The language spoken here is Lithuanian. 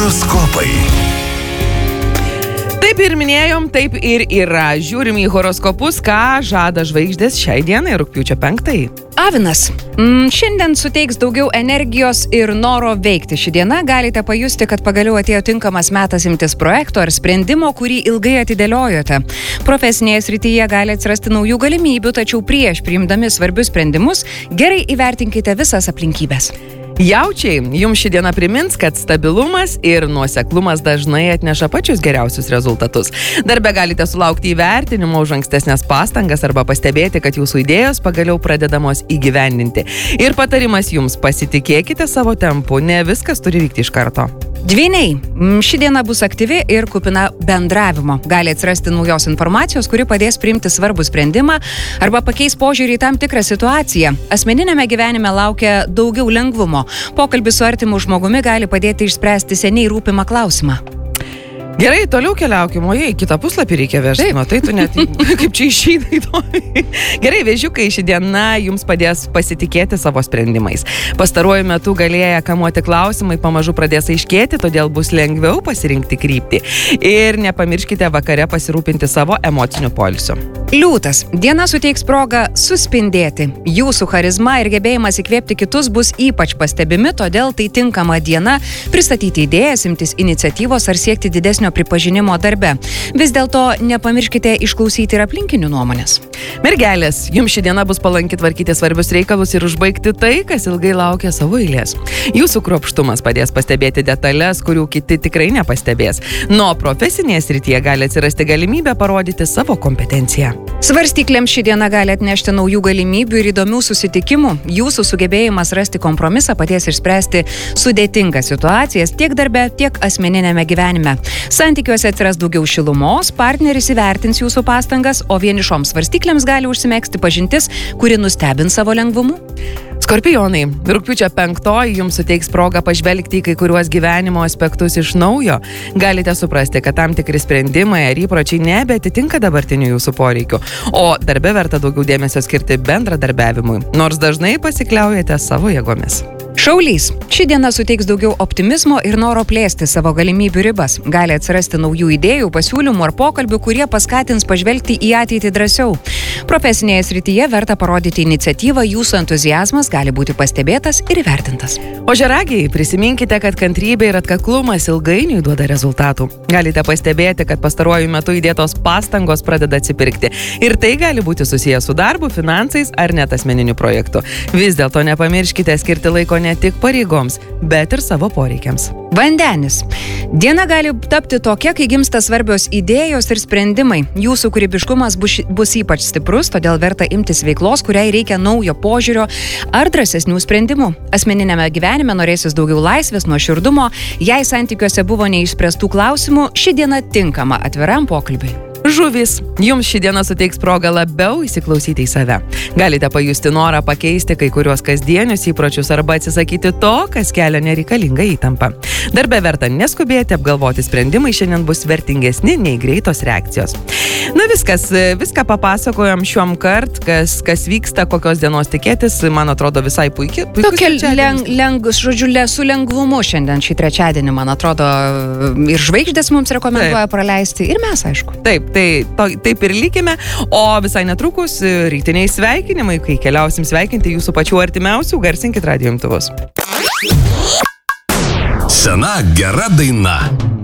Horoskopai. Taip ir minėjom, taip ir yra. Žiūrim į horoskopus, ką žada žvaigždės šiai dienai, rugpjūčio 5. Avinas. Šiandien suteiks daugiau energijos ir noro veikti. Ši diena galite pajusti, kad pagaliau atėjo tinkamas metas imtis projekto ar sprendimo, kurį ilgai atidėliojote. Profesinėje srityje gali atsirasti naujų galimybių, tačiau prieš priimdami svarbius sprendimus gerai įvertinkite visas aplinkybės. Jaučiai, jums ši diena primins, kad stabilumas ir nuoseklumas dažnai atneša pačius geriausius rezultatus. Darbe galite sulaukti įvertinimo už ankstesnės pastangas arba pastebėti, kad jūsų idėjos pagaliau pradedamos įgyvendinti. Ir patarimas jums: pasitikėkite savo tempu, ne viskas turi vykti iš karto. Dvyniai. Ši diena bus aktyvi ir kupina bendravimo. Gali atsirasti naujos informacijos, kuri padės priimti svarbų sprendimą arba pakeis požiūrį į tam tikrą situaciją. Asmeninėme gyvenime laukia daugiau lengvumo. Pokalbis su artimu žmogumi gali padėti išspręsti seniai rūpimą klausimą. Gerai, toliau keliaukim, o jei kitą puslapį reikia vežti, tai tu net kaip čia išeina įdomi. Gerai, vėžiukai, ši diena jums padės pasitikėti savo sprendimais. Pastaruoju metu galėję kamuoti klausimai pamažu pradės aiškėti, todėl bus lengviau pasirinkti kryptį. Ir nepamirškite vakare pasirūpinti savo emociniu poilsiu. Liūtas. Diena suteiks progą suspindėti. Jūsų charizma ir gebėjimas įkvėpti kitus bus ypač pastebimi, todėl tai tinkama diena pristatyti idėjas, imtis iniciatyvos ar siekti didesnio pripažinimo darbe. Vis dėlto nepamirškite išklausyti ir aplinkinių nuomonės. Mergelės, jums ši diena bus palanki tvarkyti svarbius reikalus ir užbaigti tai, kas ilgai laukia savo eilės. Jūsų kruopštumas padės pastebėti detalės, kurių kiti tikrai nepastebės. Nuo profesinėje srityje gali atsirasti galimybė parodyti savo kompetenciją. Svarstyklėms ši diena gali atnešti naujų galimybių ir įdomių susitikimų. Jūsų sugebėjimas rasti kompromisą padės išspręsti sudėtingas situacijas tiek darbe, tiek asmeninėme gyvenime. Santykiuose atsiras daugiau šilumos, partneris įvertins jūsų pastangas, o vienišoms svarstyklėms gali užsimegzti pažintis, kuri nustebins savo lengvumu. Skorpionai, rugpjūčio 5 jums suteiks progą pažvelgti į kai kuriuos gyvenimo aspektus iš naujo. Galite suprasti, kad tam tikri sprendimai ar įpročiai nebeatitinka dabartinių jūsų poreikių, o darbe verta daugiau dėmesio skirti bendradarbiavimui, nors dažnai pasikliaujate savo jėgomis. Šaulys. Ši diena suteiks daugiau optimizmo ir noro plėsti savo galimybių ribas. Gali atsirasti naujų idėjų, pasiūlymų ar pokalbių, kurie paskatins pažvelgti į ateitį drąsiau. Profesinėje srityje verta parodyti iniciatyvą, jūsų entuziazmas gali būti pastebėtas ir įvertintas. Ožiaragiai, prisiminkite, kad kantrybė ir atkaklumas ilgainiui duoda rezultatų. Galite pastebėti, kad pastaruoju metu įdėtos pastangos pradeda atsipirkti. Ir tai gali būti susijęs su darbu, finansais ar net asmeniniu projektu. Vis dėlto nepamirškite skirti laiko ne tik pareigoms, bet ir savo poreikiams. Vandenis. Diena gali tapti tokia, kai gimsta svarbios idėjos ir sprendimai. Jūsų kūrybiškumas bus ypač stiprus, todėl verta imtis veiklos, kuriai reikia naujo požiūrio ar drąsesnių sprendimų. Asmeninėme gyvenime norėsis daugiau laisvės, nuoširdumo. Jei santykiuose buvo neišspręstų klausimų, ši diena tinkama atviram pokalbiui. Žuvys, jums ši diena suteiks progą labiau įsiklausyti į save. Galite pajusti norą pakeisti kai kuriuos kasdienius įpročius arba atsisakyti to, kas kelia nereikalingą įtampą. Darbe verta neskubėti, apgalvoti sprendimai šiandien bus vertingesni nei greitos reakcijos. Na viską papasakojom šiuom kart, kas vyksta, kokios dienos tikėtis, man atrodo visai puikiai. Su lengvumu šiandien šį trečiadienį, man atrodo, ir žvaigždės mums rekomenduoja praleisti, ir mes, aišku. Taip ir likime, o visai netrukus rytiniai sveikinimai, kai keliausim sveikinti jūsų pačių artimiausių, garsinkit radijo imtuvus. Sena gera daina.